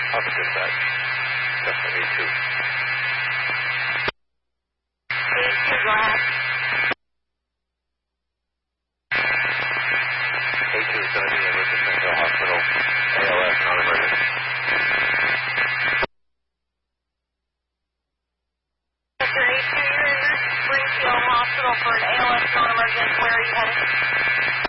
Alpha dispatch. Cessna A2. A2, go ahead. A2 is going to be in Richard Central Hospital. ALS, non-emergent. Mr. A2, you're in Springfield Hospital for an ALS non-emergent. Where are you headed?